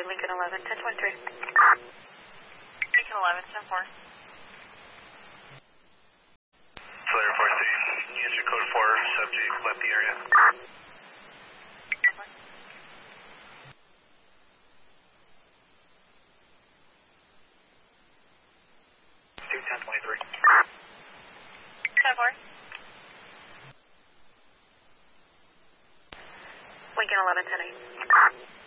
Lincoln 11, 1023. Lincoln 11, 10-4. Flare 4 City, answer code 4, subject left the area. 1023. 10-4. Lincoln 11, 10-8.